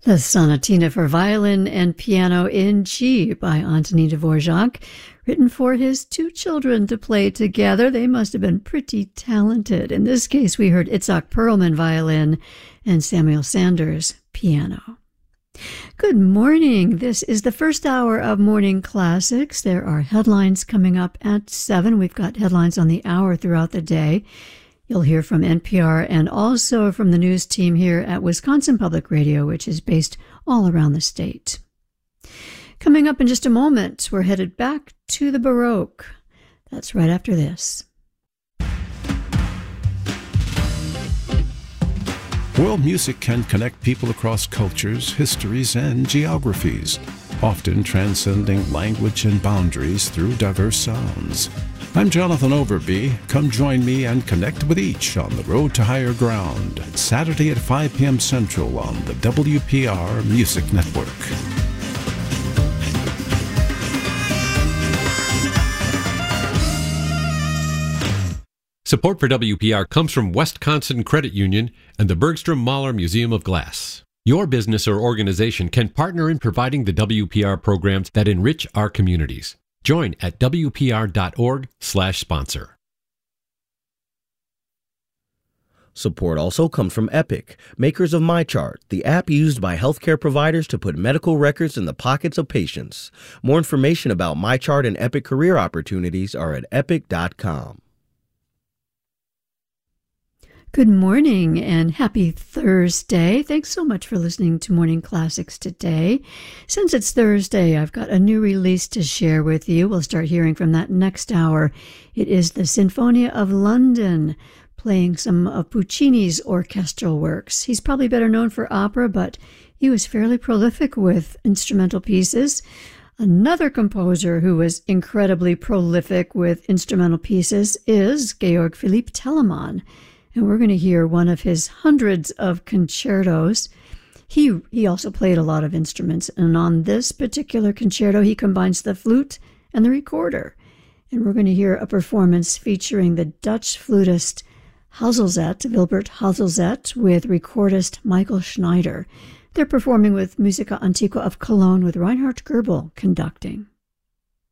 The Sonatina for Violin and Piano in G by Antonin Dvorak, written for his two children to play together. They must have been pretty talented. In this case, we heard Itzhak Perlman violin and Samuel Sanders piano. Good morning. This is the first hour of Morning Classics. There are headlines coming up at 7. We've got headlines on the hour throughout the day. You'll hear from NPR and also from the news team here at Wisconsin Public Radio, which is based all around the state. Coming up in just a moment, we're headed back to the Baroque. That's right after this. World music can connect people across cultures, histories, and geographies, often transcending language and boundaries through diverse sounds. I'm Jonathan Overby. Come join me and connect with each on the Road to Higher Ground, Saturday at 5 p.m. Central on the WPR Music Network. Support for WPR comes from Wisconsin Credit Union and the Bergstrom Mahler Museum of Glass. Your business or organization can partner in providing the WPR programs that enrich our communities. Join at WPR.org/sponsor. Support also comes from Epic, makers of MyChart, the app used by healthcare providers to put medical records in the pockets of patients. More information about MyChart and Epic career opportunities are at epic.com. Good morning and happy Thursday. Thanks so much for listening to Morning Classics today. Since it's Thursday, I've got a new release to share with you. We'll start hearing from that next hour. It is the Sinfonia of London, playing some of Puccini's orchestral works. He's probably better known for opera, but he was fairly prolific with instrumental pieces. Another composer who was incredibly prolific with instrumental pieces is Georg Philipp Telemann. And we're going to hear one of his hundreds of concertos. He also played a lot of instruments, and on this particular concerto, he combines the flute and the recorder. And we're going to hear a performance featuring the Dutch flutist Wilbert Hazelzet, with recordist Michael Schneider. They're performing with Musica Antiqua of Cologne with Reinhard Goebel conducting.